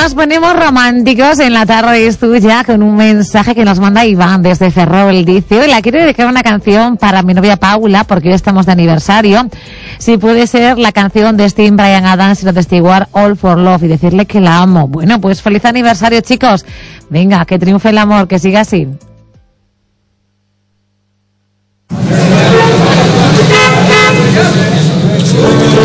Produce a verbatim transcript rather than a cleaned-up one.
Nos ponemos románticos en la tarde es tuya con un mensaje que nos manda Iván desde Ferrol. Dice, hola, quiero dedicar una canción para mi novia Paula porque hoy estamos de aniversario. Si puede ser la canción de Sting, Bryan Adams y Rod Stewart, All for Love, y decirle que la amo. Bueno, pues feliz aniversario, chicos. Venga, que triunfe el amor, que siga así.